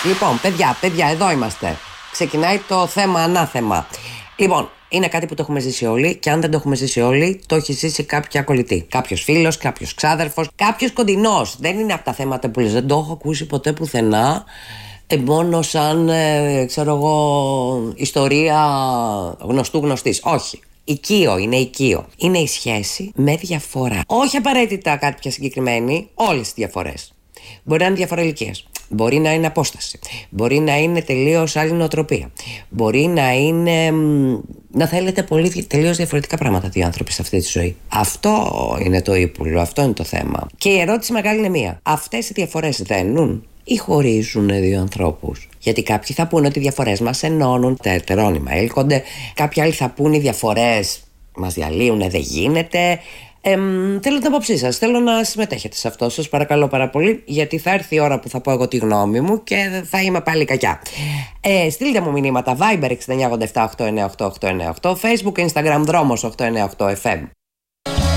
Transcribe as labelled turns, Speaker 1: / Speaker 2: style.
Speaker 1: Λοιπόν, παιδιά, εδώ είμαστε. Ξεκινάει το θέμα ανάθεμα. Λοιπόν, είναι κάτι που το έχουμε ζήσει όλοι, και αν δεν το έχουμε ζήσει όλοι, το έχει ζήσει κάποια κολλητή. Κάποιος φίλος, κάποιος ξάδερφος, κάποιος κοντινός. Δεν είναι από τα θέματα που λες, δεν το έχω ακούσει ποτέ πουθενά. Μόνο σαν, ξέρω εγώ, ιστορία γνωστής. Όχι. Είναι οικείο. Είναι η σχέση με διαφορά. Όχι απαραίτητα κάτι πια συγκεκριμένη, όλες οι διαφορές. Μπορεί να είναι διαφορά ηλικίας. Μπορεί να είναι απόσταση. Μπορεί να είναι τελείως άλλη νοοτροπία. Μπορεί να είναι, να θέλετε τελείως διαφορετικά πράγματα δύο άνθρωποι σε αυτή τη ζωή. Αυτό είναι το ύπουλο, αυτό είναι το θέμα. Και η ερώτηση μεγάλη είναι μία. Αυτές οι διαφορές δένουν ή χωρίζουν δύο ανθρώπους? Γιατί κάποιοι θα πούνε ότι οι διαφορές μας ενώνουν, τα ετερόνυμα έλκονται. Κάποιοι άλλοι θα πούνε οι διαφορές μας διαλύουν, δεν γίνεται. Θέλω την άποψή σας, θέλω να συμμετέχετε σε αυτό, σας παρακαλώ πάρα πολύ, γιατί θα έρθει η ώρα που θα πω εγώ τη γνώμη μου και θα είμαι πάλι κακιά. Στείλτε μου μηνύματα Viber 6987 898 898, Facebook, Instagram Δρόμος 898 FM.